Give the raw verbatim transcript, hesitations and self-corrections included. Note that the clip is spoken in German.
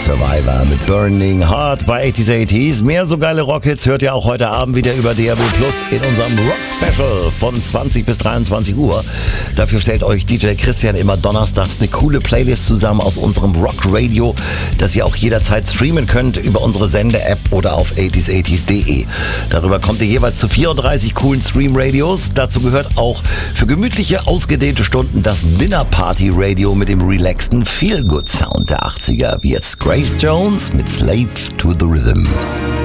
Survivor mit Burning Heart bei achtziger achtzig. Mehr so geile Rockhits hört ihr auch heute Abend wieder über D A B Plus in unserem Rock Special von zwanzig bis dreiundzwanzig Uhr. Dafür stellt euch D J Christian immer donnerstags eine coole Playlist zusammen aus unserem Rock Radio, das ihr auch jederzeit streamen könnt über unsere Sende-App oder auf achtzig achtzig punkt de. Darüber kommt ihr jeweils zu vierunddreißig coolen Stream-Radios. Dazu gehört auch für gemütliche, ausgedehnte Stunden das Dinner-Party-Radio mit dem relaxten Feel-Good-Sound der achtziger, wie jetzt Grace Jones mit Slave to the Rhythm.